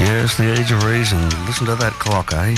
Yes, the age of reason. Listen to that clock, eh?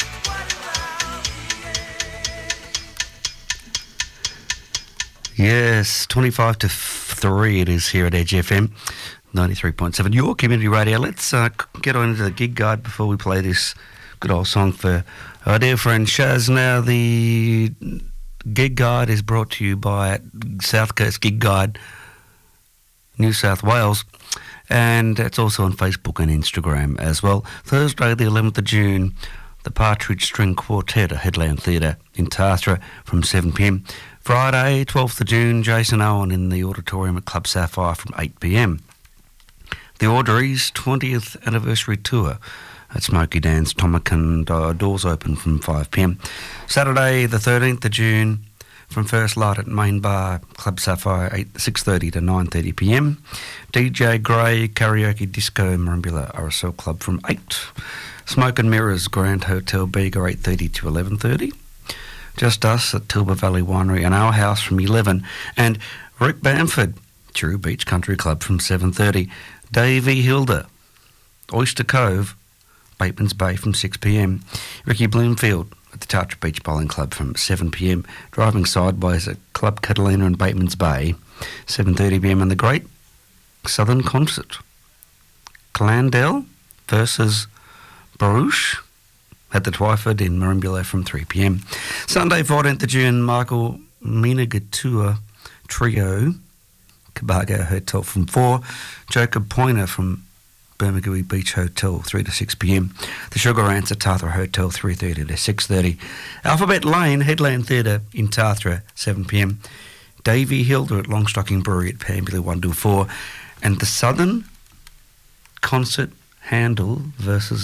Yes, 25 to 3 it is here at Edge FM, 93.7, your community radio. Let's get on into the gig guide before we play this good old song for our dear friend Shaz. Now, the gig guide is brought to you by South Coast Gig Guide, New South Wales, and it's also on Facebook and Instagram as well. Thursday, the 11th of June, the Partridge String Quartet at Headland Theatre in Tathra from 7pm. Friday, 12th of June, Jason Owen in the auditorium at Club Sapphire from 8pm. The Audrey's 20th anniversary tour at Smoky Dan's Tomakan, doors open from 5pm. Saturday, the 13th of June, from First Light at Main Bar, Club Sapphire, 6:30 to 9:30pm. DJ Grey, Karaoke Disco, Merimbula RSL Club from 8. Smoke and Mirrors, Grand Hotel Bega, 8:30 to 11:30. Just Us at Tilba Valley Winery and Our House from 11. And Rick Bamford, True Beach Country Club from 7:30. Davey Hilda, Oyster Cove, Bateman's Bay from 6pm. Ricky Bloomfield at the Tartra Beach Bowling Club from 7pm. Driving Sideways at Club Catalina and Bateman's Bay, 7:30pm. And the Great Southern Concert, Clandell versus Baruch at the Twyford in Merimbula from 3pm. Sunday, 14th of June, Michael Minagatua Trio, Cabargo Hotel from 4. Jacob Pointer from Bermagui Beach Hotel, 3 to 6pm. The Sugar Ants at Tathra Hotel, 3:30 to 6:30. Alphabet Lane, Headland Theatre in Tathra, 7pm. Davey Hilda at Longstocking Brewery at Pambula, 1 to 4. And the Southern Concert, Handel versus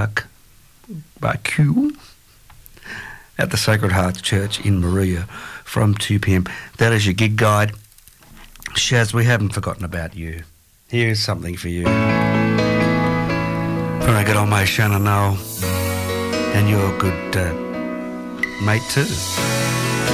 Barque at the Sacred Heart Church in Maria from 2pm. That is your gig guide. Shaz, we haven't forgotten about you. Here's something for you. From our good old mate Shannon Noel, and your good mate too.